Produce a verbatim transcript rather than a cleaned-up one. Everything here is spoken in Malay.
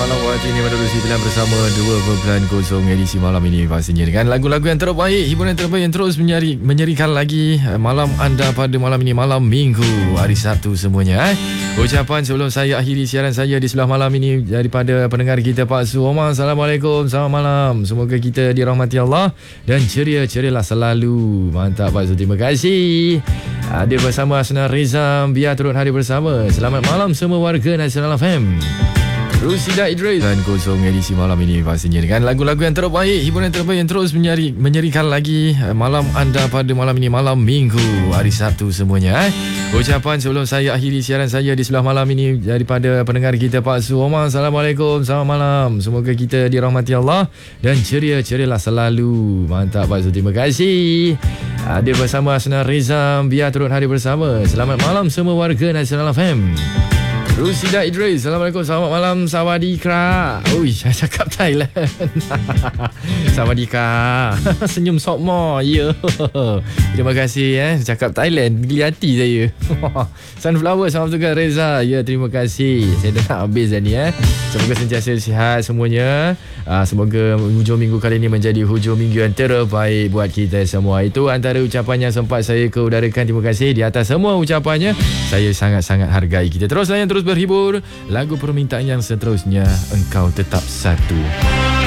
malam waktu ini menerusi pilihan bersama dua perpuluhan kosong edisi malam ini pastinya dengan lagu-lagu yang terbaik, hiburan terbaik yang terus menyeri, menyerikan lagi malam anda pada malam ini, malam Minggu, hari Sabtu semuanya. Eh. Ucapan sebelum saya akhiri siaran saya di sebelah malam ini daripada pendengar kita Pak Su Omar. Assalamualaikum, selamat malam. Semoga kita dirahmati Allah dan ceria-cerialah selalu. Mantap Pak Su, terima kasih. Hadir bersama Asna Rizam, biar turut hadir bersama. Selamat malam semua warga Nasional F M. Rusida Idris dan kosong edisi malam ini pastinya dengan lagu-lagu yang terbaik, hiburan terbaik yang terus menyeri, menyerikan lagi malam anda pada malam ini, malam Minggu, hari Sabtu semuanya. Eh. Ucapan sebelum saya akhiri siaran saya di sebelah malam ini daripada pendengar kita Pak Su Omar. Assalamualaikum, selamat malam. Semoga kita dirahmati Allah dan ceria-cerialah selalu. Mantap Pak Su, terima kasih. Hadir bersama Asna Rizam, biar turut hadir bersama. Selamat malam semua warga Nasional F M. Rusida Idris, Assalamualaikum, selamat malam, Sawadika. Ui, saya cakap Thailand. Sawadika. Senyum sokmo, ya. Terima kasih eh, cakap Thailand, geli hati saya. Sunflower, selamat tugas Reza. Ya, terima kasih. Saya dah habis dah ni eh. Semoga sentiasa sihat semuanya. Semoga hujung minggu kali ini menjadi hujung minggu yang terbaik buat kita semua. Itu antara ucapan yang sempat saya keudarakan. Terima kasih di atas semua ucapannya. Saya sangat-sangat hargai. Kita terus layan, terus berhibur. Lagu permintaan yang seterusnya, Engkau Tetap Satu.